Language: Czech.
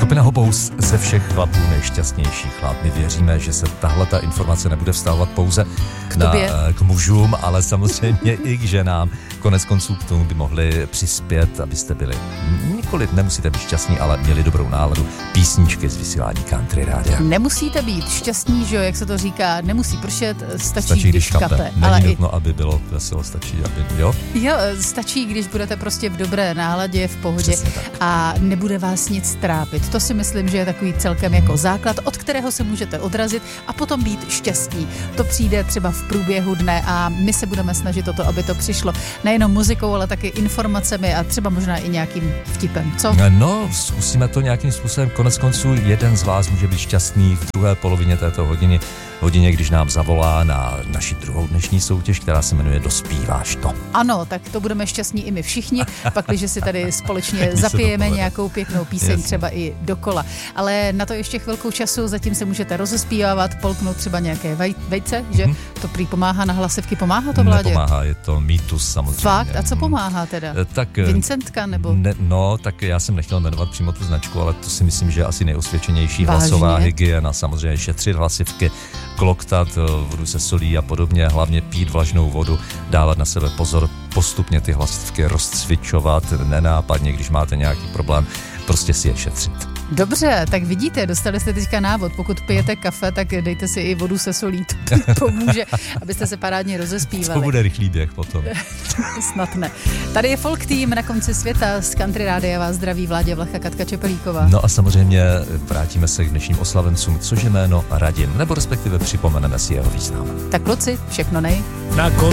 Skupina Hobous ze všech chlapů nejšťastnější chlap. My věříme, že se tahle ta informace nebude vztahovat pouze k mužům, ale samozřejmě i k ženám. Konec konců k tomu by mohli přispět, abyste byli nikoliv, nemusíte být šťastní, ale měli dobrou náladu. Písničky z vysílání Country Rádia. Nemusíte být šťastní, že jo, jak se to říká, nemusí pršet, stačí když kape. Není nutno, aby bylo veselo, stačí, aby, jo? Jo, stačí, když budete prostě v dobré náladě, v pohodě a nebude vás nic trápit. To si myslím, že je takový celkem jako základ, od kterého se můžete odrazit a potom být šťastní. To přijde třeba v průběhu dne a my se budeme snažit o to, aby to přišlo nejenom muzikou, ale taky informacemi a třeba možná i nějakým vtipem. Co? No, zkusíme to nějakým způsobem. Konec konců jeden z vás může být šťastný v druhé polovině této hodině, když nám zavolá na naši druhou dnešní soutěž, která se jmenuje Dospíváš to. Ano, tak to budeme šťastní i my všichni, pak když si tady společně zapijeme nějakou pěknou píseň, třeba i dokola. Ale na to ještě chvilku času, zatím se můžete rozespívávat, polknout třeba nějaké vejce, že to prý pomáhá na hlasivky. Pomáhá to, Vládě? Nepomáhá, je to mýtus samozřejmě. Fakt? A co pomáhá teda? Tak, Vincentka nebo? No, tak já jsem nechtěl jmenovat přímo tu značku, ale to si myslím, že je asi nejosvědčenější. Hlasová hygiena, samozřejmě šetřit hlasivky, kloktat vodu se solí a podobně, hlavně pít vlažnou vodu, dávat na sebe pozor, postupně ty hlasivky rozcvičovat, nenápadně, když máte nějaký problém, prostě si je šetřit. Dobře, tak vidíte, dostali jste teďka návod. Pokud pijete kafe, tak dejte si i vodu se solí, to pomůže, abyste se parádně rozespívali. To bude rychlý běh potom. Snad ne. Tady je Folk Team na konci světa z Country Rádia vás zdraví Vládě Vlacha, Katka Čepelíková. No a samozřejmě vrátíme se k dnešním oslavencům, což je jméno Radim, nebo respektive připomeneme si jeho význam. Tak kluci, všechno nej.